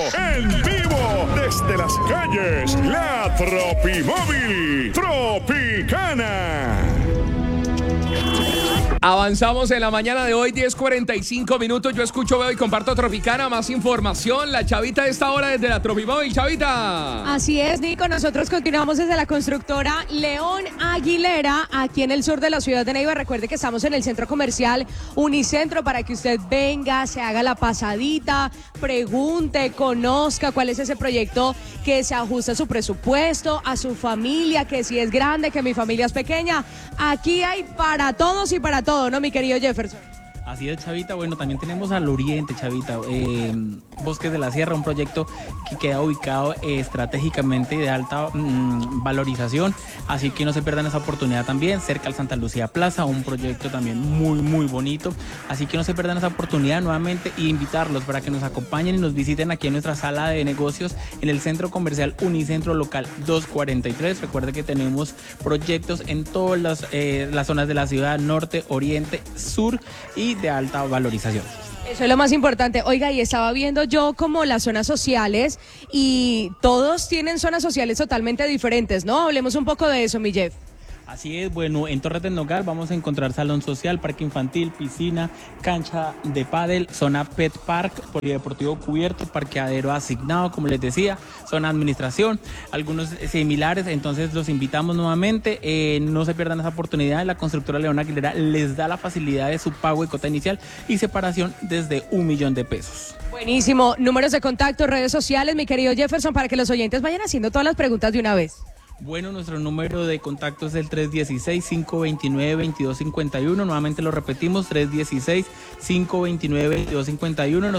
en vivo desde las calles, la Tropimóvil Tropicana. Avanzamos en la mañana de hoy, 10:45 minutos. Yo escucho, veo y comparto Tropicana. Más información, la Chavita de esta hora desde la Tropimóvil. Chavita. Así es, Nico. Nosotros continuamos desde la constructora León Aguilera, aquí en el sur de la ciudad de Neiva. Recuerde que estamos en el centro comercial Unicentro para que usted venga, se haga la pasadita, pregunte, conozca cuál es ese proyecto que se ajusta a su presupuesto, a su familia, que si es grande, que mi familia es pequeña. Aquí hay para todos y para todos, ¿no, mi querido Jefferson? Así es, Chavita. Bueno, también tenemos al oriente, Chavita, Bosques de la Sierra, un proyecto que queda ubicado estratégicamente de alta valorización, así que no se pierdan esa oportunidad también, cerca al Santa Lucía Plaza, un proyecto también muy, muy bonito, así que no se pierdan esa oportunidad nuevamente y invitarlos para que nos acompañen y nos visiten aquí en nuestra sala de negocios en el Centro Comercial Unicentro Local 243. Recuerde que tenemos proyectos en todas las zonas de la ciudad, norte, oriente, sur y de alta valorización. Eso es lo más importante. Oiga, y estaba viendo yo como las zonas sociales y todos tienen zonas sociales totalmente diferentes, ¿no? Hablemos un poco de eso, mi Jeff. Así es, bueno, en Torres del Nogal vamos a encontrar salón social, parque infantil, piscina, cancha de pádel, zona pet park, polideportivo cubierto, parqueadero asignado, como les decía, zona administración, algunos similares. Entonces los invitamos nuevamente, no se pierdan esa oportunidad. La constructora León Aguilera les da la facilidad de su pago de cuota inicial y separación desde $1.000.000. Buenísimo. Números de contacto, redes sociales, mi querido Jefferson, para que los oyentes vayan haciendo todas las preguntas de una vez. Bueno, nuestro número de contacto es el 316-529-2251. Nuevamente lo repetimos, 316-529-2251.